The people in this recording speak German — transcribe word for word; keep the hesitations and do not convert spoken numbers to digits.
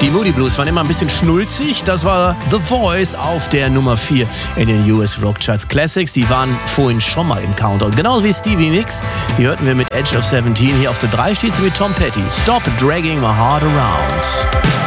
Die Moody Blues waren immer ein bisschen schnulzig. Das war The Voice auf der Nummer vier in den U S Rock Charts Classics. Die waren vorhin schon mal im Countdown. Genauso wie Stevie Nicks. Die hörten wir mit Edge of seventeen. Hier auf der drei steht sie mit Tom Petty. Stop Dragging My Heart Around.